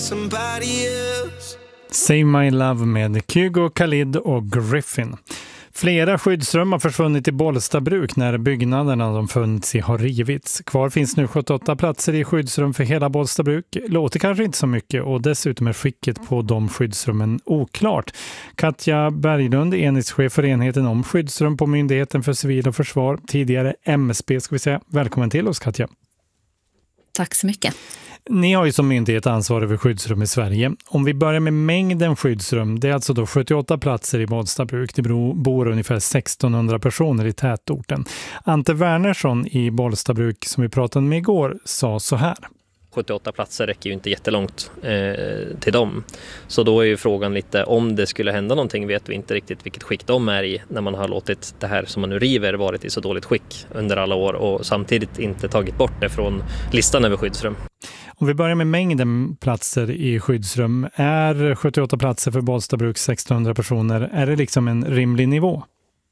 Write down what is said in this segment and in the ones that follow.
somebody else. Save My Love med Kygo, Khalid och Griffin. Flera skyddsrum har försvunnit i Bollstabruk när byggnaderna de funnits i har rivits. Kvar finns nu 78 platser i skyddsrum för hela Bollstabruk. Låter kanske inte så mycket och dessutom är skicket på de skyddsrummen oklart. Katja Berglund, enhetschef för enheten om skyddsrum på Myndigheten för civil och försvar, tidigare MSB ska vi säga. Välkommen till oss, Katja. Tack så mycket. Ni har ju som myndighet ansvar över skyddsrum i Sverige. Om vi börjar med mängden skyddsrum, det är alltså då 78 platser i Bollstabruk. Det bor ungefär 1600 personer i tätorten. Ante Wernersson i Bollstabruk som vi pratade med igår sa så här. 78 platser räcker ju inte jättelångt till dem. Så då är ju frågan lite, om det skulle hända någonting vet vi inte riktigt vilket skick de är i när man har låtit det här som man nu river varit i så dåligt skick under alla år och samtidigt inte tagit bort det från listan över skyddsrum. Om vi börjar med mängden platser i skyddsrum, är 78 platser för Bollstabruk 1600 personer, är det liksom en rimlig nivå?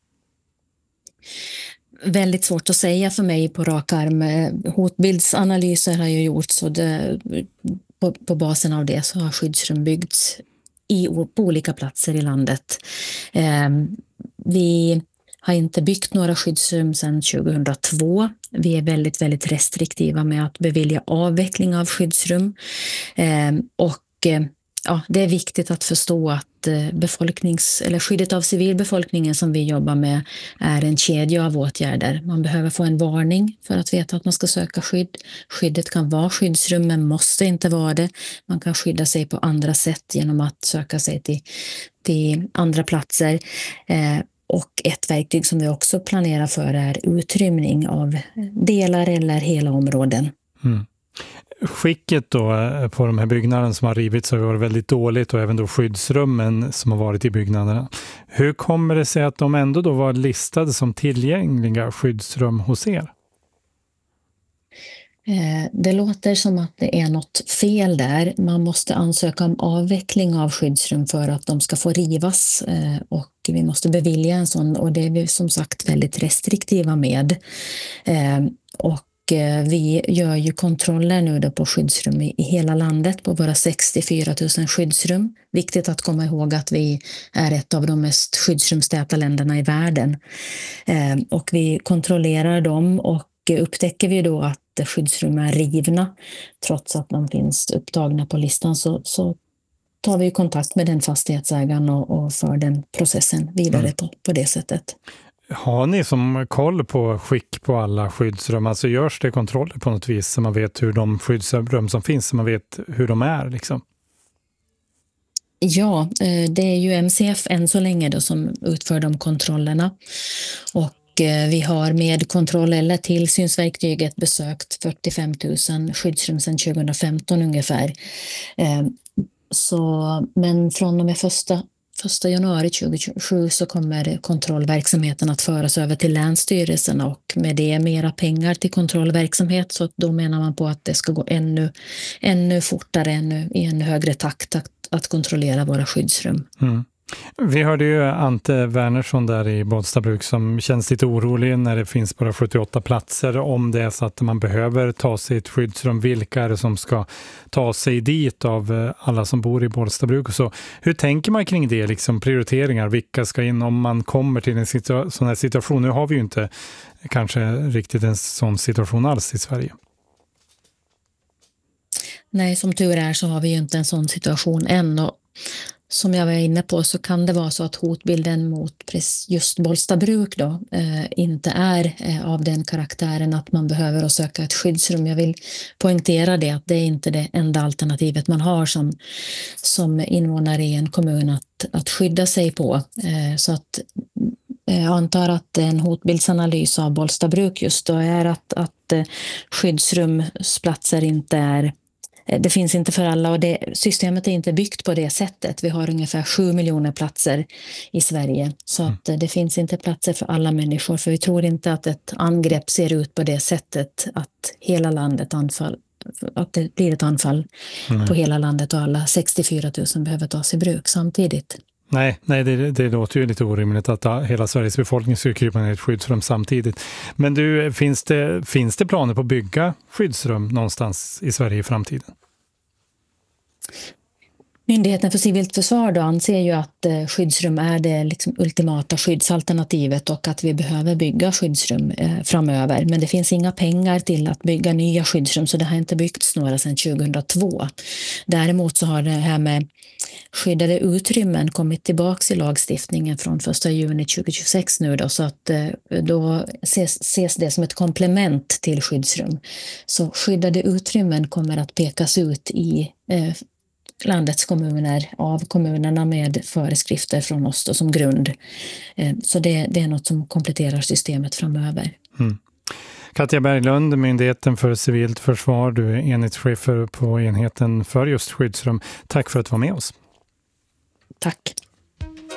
Väldigt svårt att säga för mig på rak arm. Hotbildsanalyser har ju gjorts så på basen av det så har skyddsrum byggts på olika platser i landet. Vi har inte byggt några skyddsrum sedan 2002. Vi är väldigt, väldigt restriktiva med att bevilja avveckling av skyddsrum. Det är viktigt att förstå att skyddet av civilbefolkningen som vi jobbar med är en kedja av åtgärder. Man behöver få en varning för att veta att man ska söka skydd. Skyddet kan vara skyddsrum men måste inte vara det. Man kan skydda sig på andra sätt genom att söka sig till andra platser. Och ett verktyg som vi också planerar för är utrymning av delar eller hela områden. Mm. Skicket då på de här byggnaderna som har rivits har varit väldigt dåligt och även då skyddsrummen som har varit i byggnaderna. Hur kommer det sig att de ändå då var listade som tillgängliga skyddsrum hos er? Det låter som att det är något fel där. Man måste ansöka om avveckling av skyddsrum för att de ska få rivas och vi måste bevilja en sån och det är vi som sagt väldigt restriktiva med. Vi gör ju kontroller nu då på skyddsrum i hela landet på våra 64 000 skyddsrum. Viktigt att komma ihåg att vi är ett av de mest skyddsrumstäta länderna i världen. Och vi kontrollerar dem och upptäcker vi då att skyddsrum är rivna trots att de finns upptagna på listan så tar vi kontakt med den fastighetsägaren och för den processen vidare på det sättet. Har ni som koll på skick på alla skyddsrum? Alltså görs det kontroller på något vis så man vet hur de skyddsrum som finns, så man vet hur de är liksom? Ja, det är ju MCF än så länge då som utför de kontrollerna. Och vi har med kontroll eller tillsynsverktyget besökt 45 000 skyddsrum sedan 2015 ungefär. Men från och med 1 januari 2027 så kommer kontrollverksamheten att föras över till länsstyrelsen och med det mera pengar till kontrollverksamhet så då menar man på att det ska gå ännu fortare, i en högre takt att kontrollera våra skyddsrum. Mm. Vi hörde ju Ante Wernersson där i Bollstabruk som känns lite orolig när det finns bara 78 platser. Om det är så att man behöver ta sig ett skyddsrum, vilka är det som ska ta sig dit av alla som bor i Bollstabruk och så? Hur tänker man kring det, liksom prioriteringar, vilka ska in om man kommer till en sån här situation? Nu har vi ju inte kanske riktigt en sån situation alls i Sverige. Nej, som tur är så har vi ju inte en sån situation än och som jag var inne på så kan det vara så att hotbilden mot just Bollstabruk då inte är av den karaktären att man behöver söka ett skyddsrum. Jag vill poängtera det att det är inte det enda alternativet man har som invånare i en kommun att skydda sig på. Så att jag antar att en hotbildsanalys av Bollstabruk just då är att skyddsrumsplatser inte är. Det finns inte för alla och systemet är inte byggt på det sättet. Vi har ungefär 7 miljoner platser i Sverige. Så att det finns inte platser för alla människor. För vi tror inte att ett angrepp ser ut på det sättet att hela landet att det blir ett anfall på hela landet och alla 64 000 behöver tas i bruk samtidigt. Nej, det låter ju lite orimligt att hela Sveriges befolkning ska krypa ner i ett skyddsrum samtidigt. Men du, finns det planer på att bygga skyddsrum någonstans i Sverige i framtiden? Myndigheten för civilt försvar då anser ju att skyddsrum är det liksom ultimata skyddsalternativet och att vi behöver bygga skyddsrum framöver. Men det finns inga pengar till att bygga nya skyddsrum, så det har inte byggts några sedan 2002. Däremot så har det här med skyddade utrymmen kommit tillbaka i lagstiftningen från 1 juni 2026 nu då, så att då ses det som ett komplement till skyddsrum. Så skyddade utrymmen kommer att pekas ut i landets kommuner av kommunerna med föreskrifter från oss då som grund. Så det är något som kompletterar systemet framöver. Katja Berglund, Myndigheten för civilt försvar, du är enhetschef på enheten för just skyddsrum. Tack för att du var med oss. Tack.